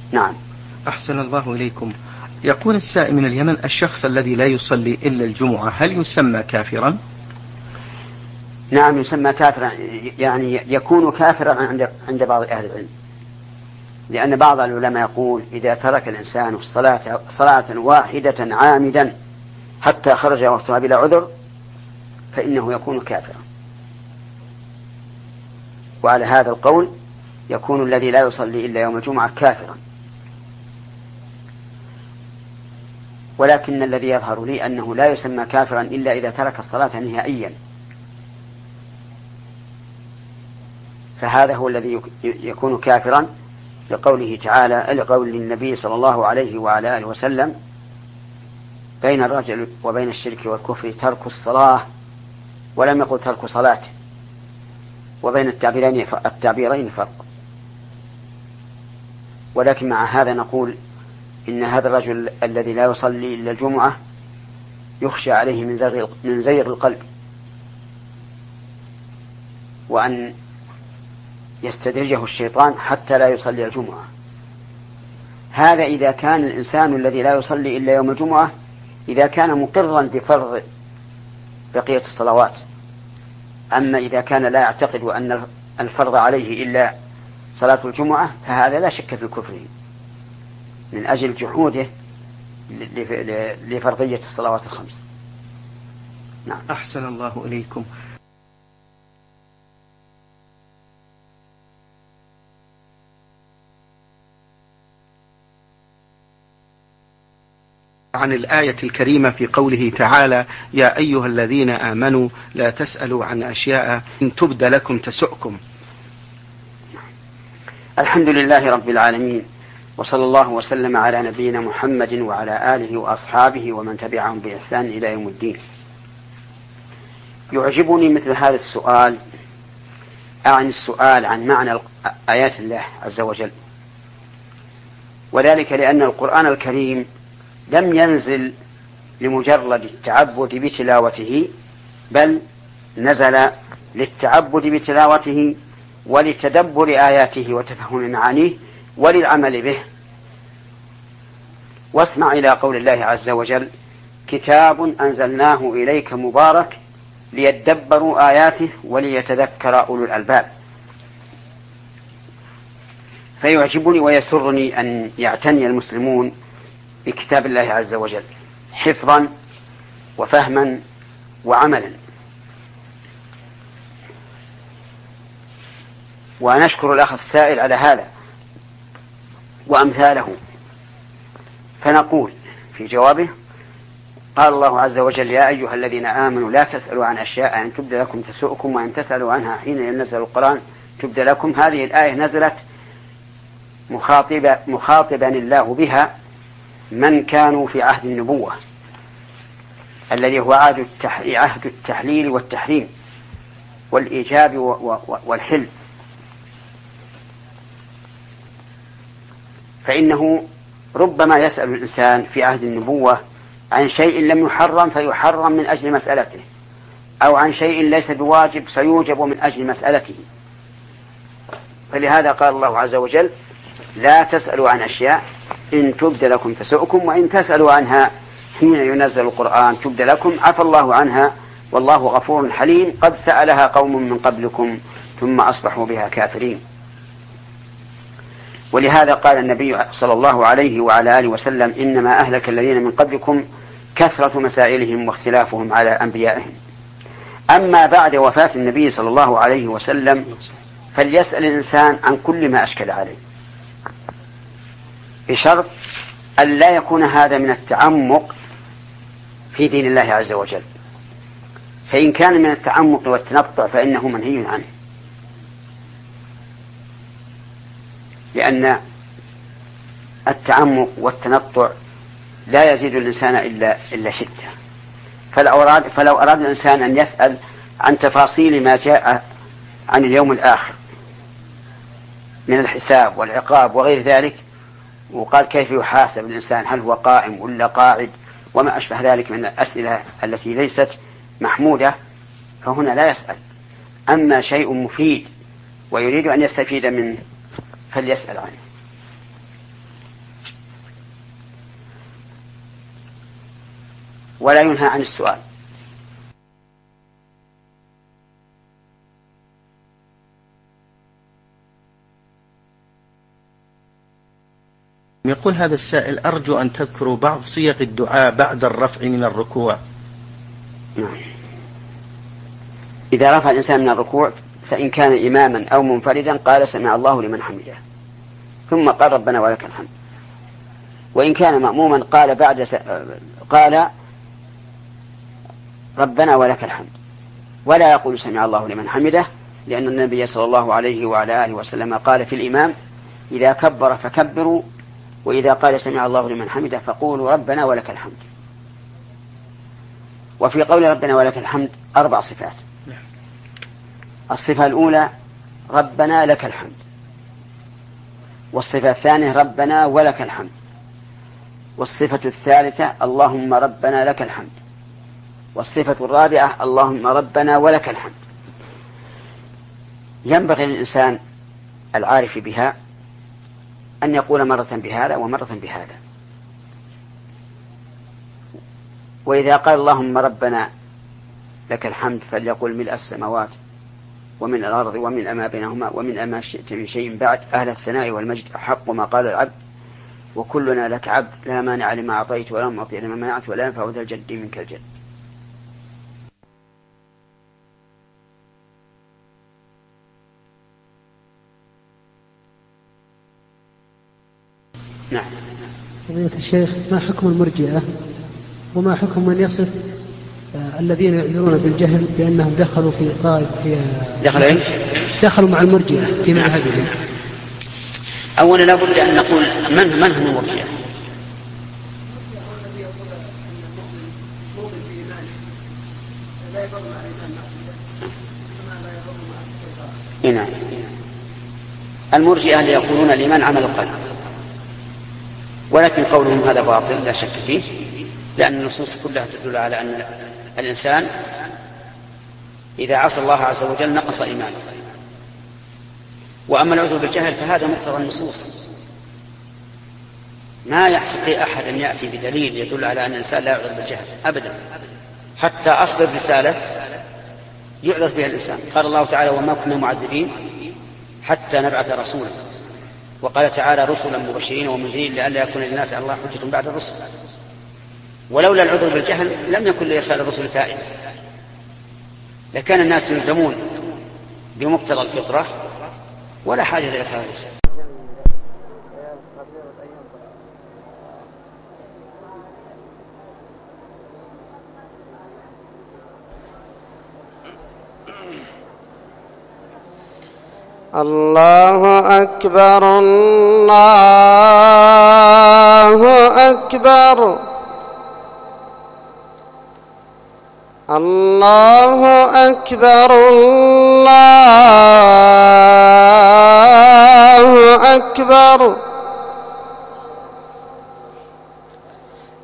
نعم. أحسن الله إليكم. يقول السائل من اليمن: الشخص الذي لا يصلي إلا الجمعة هل يسمى كافرا؟ نعم يسمى كافرا، يعني يكون كافرا عند بعض أهل العلم، لأن بعض العلماء يقول إذا ترك الإنسان الصلاة صلاة واحدة عامدا حتى خرج وقتها بلا عذر فإنه يكون كافرا. وعلى هذا القول يكون الذي لا يصلي إلا يوم الجمعة كافرا. ولكن الذي يظهر لي أنه لا يسمى كافرا إلا إذا ترك الصلاة نهائيا، فهذا هو الذي يكون كافرا لقوله تعالى، لقول النبي صلى الله عليه وعلى آله وسلم: بين الرجل وبين الشرك والكفر ترك الصلاة، ولم يقل ترك صلاة، وبين التعبيرين فرق. ولكن مع هذا نقول إن هذا الرجل الذي لا يصلي إلا الجمعة يخشى عليه من زيغ القلب، وأن يستدرجه الشيطان حتى لا يصلي الجمعة. هذا إذا كان الإنسان الذي لا يصلي إلا يوم الجمعة إذا كان مقرا بفرض بقية الصلوات. أما إذا كان لا يعتقد أن الفرض عليه إلا صلاة الجمعة فهذا لا شك في كفره من أجل جحوده لفرضية الصلوات الخمس. نعم. أحسن الله إليكم. عن الآية الكريمة في قوله تعالى: يا أيها الذين آمنوا لا تسألوا عن أشياء إن تبد لكم تسؤكم. الحمد لله رب العالمين، وصلى الله وسلم على نبينا محمد وعلى آله وأصحابه ومن تبعهم بإحسان إلى يوم الدين. يعجبني مثل هذا السؤال، عن السؤال عن معنى آيات الله عز وجل، وذلك لأن القرآن الكريم لم ينزل لمجرد التعبد بتلاوته، بل نزل للتعبد بتلاوته ولتدبر آياته وتفهم معانيه وللعمل به. واسمع إلى قول الله عز وجل: كتاب أنزلناه إليك مبارك ليدبروا آياته وليتذكر أولو الألباب. فيعجبني ويسرني أن يعتني المسلمون بكتاب الله عز وجل حفظا وفهما وعملا. ونشكر الأخ السائل على هذا وأمثاله. فنقول في جوابه: قال الله عز وجل: يا أيها الذين آمنوا لا تسألوا عن أشياء إن تبد لكم تسؤكم وإن تسألوا عنها حين ينزل القرآن تبد لكم. هذه الآية نزلت مخاطبا الله بها من كانوا في عهد النبوة الذي هو عهد التحليل والتحريم والإيجاب والحل. فإنه ربما يسأل الإنسان في عهد النبوة عن شيء لم يحرم فيحرم من أجل مسألته، أو عن شيء ليس بواجب سيوجب من أجل مسألته. فلهذا قال الله عز وجل: لا تسألوا عن أشياء إن تبد لكم تسؤكم وإن تسألوا عنها حين ينزل القرآن تبد لكم عفى الله عنها والله غفور حليم قد سألها قوم من قبلكم ثم أصبحوا بها كافرين. ولهذا قال النبي صلى الله عليه وعلى آله وسلم: إنما أهلك الذين من قبلكم كثرة مسائلهم واختلافهم على أنبيائهم. أما بعد وفاة النبي صلى الله عليه وسلم فليسأل الإنسان عن كل ما أشكل عليه، بشرط أن لا يكون هذا من التعمق في دين الله عز وجل. فإن كان من التعمق والتنطع فإنه منهي عنه، لأن التعمق والتنطع لا يزيد الإنسان إلا شدة. فلو أراد الإنسان أن يسأل عن تفاصيل ما جاء عن اليوم الآخر من الحساب والعقاب وغير ذلك، وقال كيف يحاسب الإنسان، هل هو قائم ولا قاعد وما أشبه ذلك من الأسئلة التي ليست محمودة، فهنا لا يسأل. أما شيء مفيد ويريد أن يستفيد منه فليسأل عنه. ولا ينهى عن السؤال. يقول هذا السائل: أرجو أن تذكروا بعض صيغ الدعاء بعد الرفع من الركوع. إذا رفع الإنسان من الركوع فإن كان إماما أو منفردا قال سمع الله لمن حمده ثم قال ربنا ولك الحمد. وإن كان مأموما قال ربنا ولك الحمد ولا يقول سمع الله لمن حمده، لأن النبي صلى الله عليه وعلى آله وسلم قال في الإمام: إذا كبر فكبروا، وإذا قال سمع الله لمن حمده فقولوا ربنا ولك الحمد. وفي قول ربنا ولك الحمد 4 صفات. الصفة الأولى ربنا لك الحمد، والصفة الثانية ربنا ولك الحمد، والصفة الثالثة اللهم ربنا لك الحمد، والصفة الرابعة اللهم ربنا ولك الحمد. ينبغي للإنسان العارف بها أن يقول مرة بهذا ومرة بهذا. وإذا قال اللهم ربنا لك الحمد فليقول ملء السماوات ومن الأرض ومن ما بينهما ومن ما شئت من شيء بعد، أهل الثناء والمجد أحق ما قال العبد وكلنا لك عبد، لا مانع لما أعطيت ولا معطي لما منعت ولا ينفع ذا الجد منك الجد. نعم. فضيلة الشيخ، ما حكم المرجئة وما حكم من يصف الذين يعذرون بالجهل بأنهم دخلوا في دخلوا مع المرجئة في مذهبهم؟ أولا لا بد أن نقول من هم المرجئة. نعم. المرجئة اللي يقولون لمن عمل القلب، ولكن قولهم هذا باطل لا شك فيه، لأن النصوص كلها تدل على أن الإنسان إذا عصى الله عز وجل نقص إيمانه. وأما العذر بالجهل فهذا مقتضى النصوص، ما يستطيع أحد أن يأتي بدليل يدل على أن الإنسان لا يعذر بالجهل أبدا. حتى أصل الرسالة يعذر بها الإنسان. قال الله تعالى: وما كنا معذبين حتى نبعث رسولا. وقال تعالى: رسلا مبشرين ومنذرين لئلا يكون للناس على الله حجة بعد الرسل. ولولا العذر بالجهل لم يكن لرسالة الرسل فائدة، لكان الناس يلزمون بمقتضى الفطرة ولا حاجة إلى إرسال الرسل. الله أكبر الله أكبر الله أكبر الله أكبر.